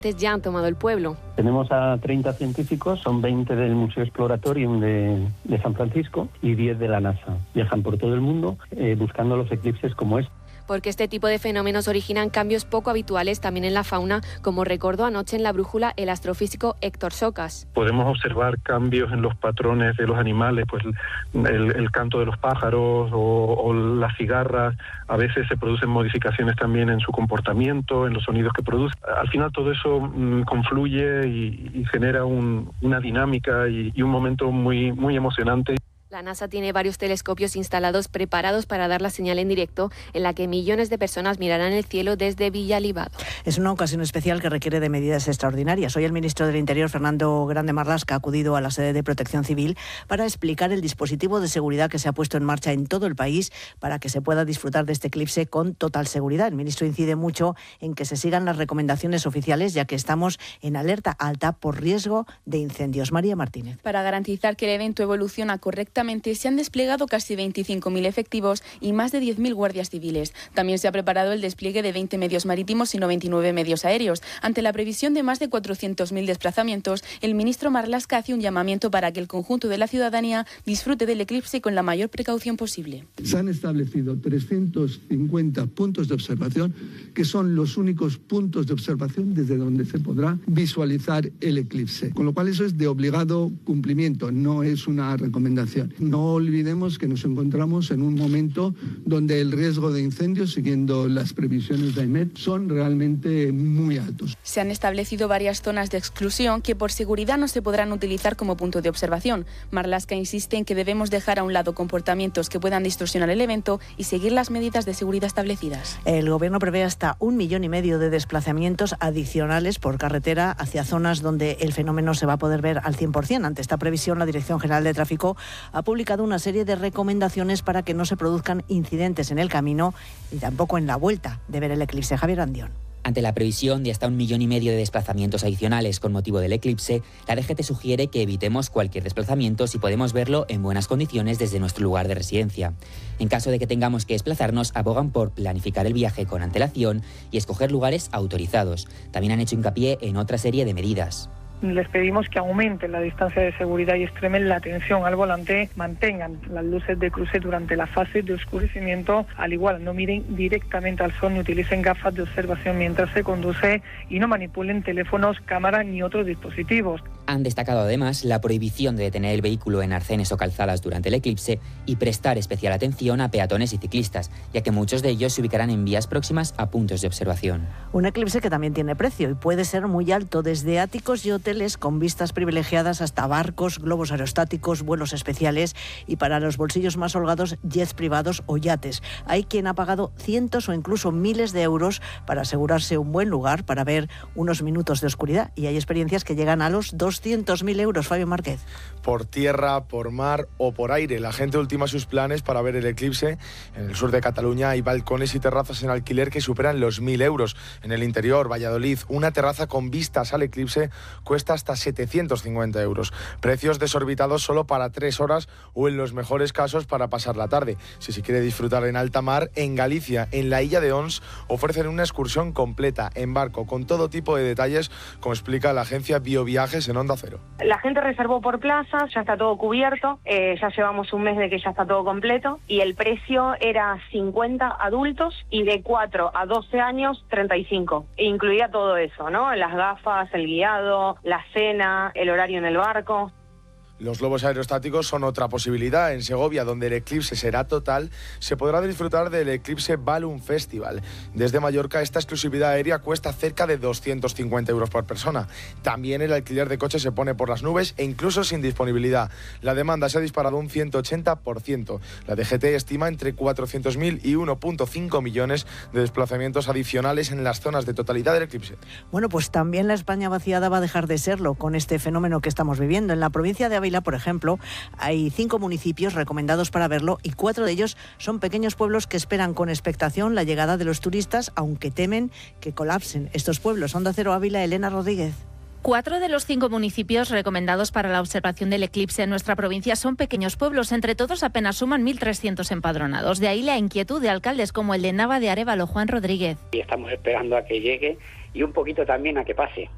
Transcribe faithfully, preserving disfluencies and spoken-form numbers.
Ya han tomado el pueblo. Tenemos a treinta científicos, son veinte del Museo Exploratorium de, de San Francisco y diez de la NASA. Viajan por todo el mundo eh, buscando los eclipses como este. Porque este tipo de fenómenos originan cambios poco habituales también en la fauna, como recordó anoche en La Brújula el astrofísico Héctor Socas. Podemos observar cambios en los patrones de los animales, pues el, el canto de los pájaros o, o las cigarras. A veces se producen modificaciones también en su comportamiento, en los sonidos que produce. Al final todo eso mmm, confluye y, y genera un, una dinámica y, y un momento muy, muy emocionante. La NASA tiene varios telescopios instalados preparados para dar la señal en directo, en la que millones de personas mirarán el cielo desde Villalibado. Es una ocasión especial que requiere de medidas extraordinarias. Hoy el ministro del Interior, Fernando Grande Marlaska, ha acudido a la sede de Protección Civil para explicar el dispositivo de seguridad que se ha puesto en marcha en todo el país para que se pueda disfrutar de este eclipse con total seguridad. El ministro incide mucho en que se sigan las recomendaciones oficiales, ya que estamos en alerta alta por riesgo de incendios. María Martínez. Para garantizar que el evento evoluciona correctamente, se han desplegado casi veinticinco mil efectivos y más de diez mil guardias civiles. También se ha preparado el despliegue de veinte medios marítimos y noventa y nueve medios aéreos. Ante la previsión de más de cuatrocientos mil desplazamientos, el ministro Marlaska hace un llamamiento para que el conjunto de la ciudadanía disfrute del eclipse con la mayor precaución posible. Se han establecido trescientos cincuenta puntos de observación, que son los únicos puntos de observación desde donde se podrá visualizar el eclipse. Con lo cual eso es de obligado cumplimiento, no es una recomendación. No olvidemos que nos encontramos en un momento donde el riesgo de incendios, siguiendo las previsiones de AEMET, son realmente muy altos. Se han establecido varias zonas de exclusión que por seguridad no se podrán utilizar como punto de observación. Marlaska insiste en que debemos dejar a un lado comportamientos que puedan distorsionar el evento y seguir las medidas de seguridad establecidas. El Gobierno prevé hasta un millón y medio de desplazamientos adicionales por carretera hacia zonas donde el fenómeno se va a poder ver al cien por ciento. Ante esta previsión, la Dirección General de Tráfico ha publicado una serie de recomendaciones para que no se produzcan incidentes en el camino y tampoco en la vuelta de ver el eclipse. Javier Andión. Ante la previsión de hasta un millón y medio de desplazamientos adicionales con motivo del eclipse, la D G T sugiere que evitemos cualquier desplazamiento si podemos verlo en buenas condiciones desde nuestro lugar de residencia. En caso de que tengamos que desplazarnos, abogan por planificar el viaje con antelación y escoger lugares autorizados. También han hecho hincapié en otra serie de medidas. Les pedimos que aumenten la distancia de seguridad y extremen la atención al volante, mantengan las luces de cruce durante la fase de oscurecimiento, al igual no miren directamente al sol ni utilicen gafas de observación mientras se conduce y no manipulen teléfonos, cámaras ni otros dispositivos. Han destacado además la prohibición de detener el vehículo en arcenes o calzadas durante el eclipse y prestar especial atención a peatones y ciclistas, ya que muchos de ellos se ubicarán en vías próximas a puntos de observación. Un eclipse que también tiene precio y puede ser muy alto, desde áticos y hoteles con vistas privilegiadas hasta barcos, globos aerostáticos, vuelos especiales y, para los bolsillos más holgados, jets privados o yates. Hay quien ha pagado cientos o incluso miles de euros para asegurarse un buen lugar para ver unos minutos de oscuridad, y hay experiencias que llegan a los doscientos mil euros. Fabio Márquez. Por tierra, por mar o por aire, la gente ultima sus planes para ver el eclipse. En el sur de Cataluña hay balcones y terrazas en alquiler que superan los mil euros. En el interior, Valladolid, una terraza con vistas al eclipse cuesta hasta setecientos cincuenta euros. Precios desorbitados solo para tres horas o, en los mejores casos, para pasar la tarde. Si se quiere disfrutar en alta mar, en Galicia, en la Illa de Ons, ofrecen una excursión completa en barco con todo tipo de detalles, como explica la agencia Bioviajes en Onda Cero. La gente reservó por plaza, ya está todo cubierto, eh, ya llevamos un mes de que ya está todo completo y el precio era cincuenta adultos y de cuatro a doce años treinta y cinco. E incluía todo eso, ¿no? Las gafas, el guiado, la cena, el horario en el barco. Los globos aerostáticos son otra posibilidad. En Segovia, donde el eclipse será total, se podrá disfrutar del Eclipse Balloon Festival. Desde Mallorca, esta exclusividad aérea cuesta cerca de doscientos cincuenta euros por persona. También el alquiler de coches se pone por las nubes e incluso sin disponibilidad. La demanda se ha disparado un ciento ochenta por ciento. La D G T estima entre cuatrocientos mil y uno punto cinco millones de desplazamientos adicionales en las zonas de totalidad del eclipse. Bueno, pues también la España vaciada va a dejar de serlo con este fenómeno que estamos viviendo. En la provincia de Ávila, por ejemplo, hay cinco municipios recomendados para verlo y cuatro de ellos son pequeños pueblos que esperan con expectación la llegada de los turistas, aunque temen que colapsen estos pueblos. Onda Cero Ávila, Elena Rodríguez. Cuatro de los cinco municipios recomendados para la observación del eclipse en nuestra provincia son pequeños pueblos. Entre todos apenas suman mil trescientos empadronados. De ahí la inquietud de alcaldes como el de Nava de Arévalo, Juan Rodríguez. Y estamos esperando a que llegue y un poquito también a que pase.